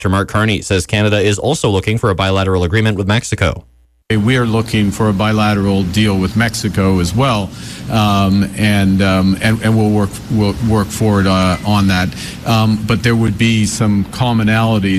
Mark Carney says Canada is also looking for a bilateral agreement with Mexico. We are looking for a bilateral deal with Mexico as well, and we'll work forward on that. But there would be some commonalities